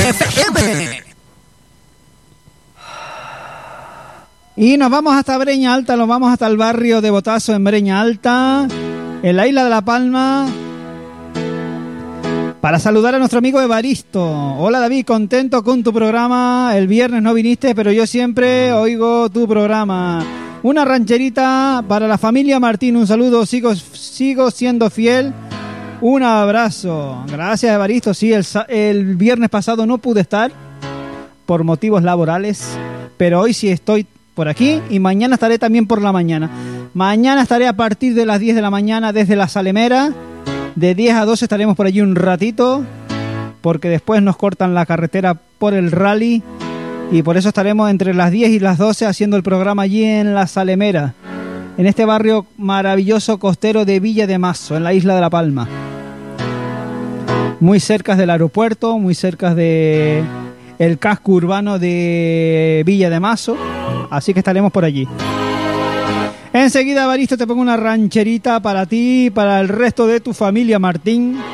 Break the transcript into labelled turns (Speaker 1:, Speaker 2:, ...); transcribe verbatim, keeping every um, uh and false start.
Speaker 1: F M.
Speaker 2: Y nos vamos hasta Breña Alta, nos vamos hasta el barrio de Botazo en Breña Alta, en la isla de La Palma, para saludar a nuestro amigo Evaristo. Hola David, contento con tu programa. El viernes no viniste, pero yo siempre oigo tu programa. Una rancherita para la familia Martín, un saludo, sigo, sigo siendo fiel. Un abrazo. Gracias Evaristo. Sí, el, el viernes pasado no pude estar por motivos laborales, pero hoy sí estoy por aquí y mañana estaré también por la mañana. Mañana estaré a partir de las diez de la mañana desde La Salemera. De diez a doce estaremos por allí un ratito, porque después nos cortan la carretera por el rally y por eso estaremos entre las diez y las doce haciendo el programa allí en La Salemera, en este barrio maravilloso costero de Villa de Mazo, en la isla de La Palma. Muy cerca del aeropuerto, muy cerca de el casco urbano de Villa de Mazo, así que estaremos por allí. Enseguida, Evaristo, te pongo una rancherita para ti y para el resto de tu familia, Martín.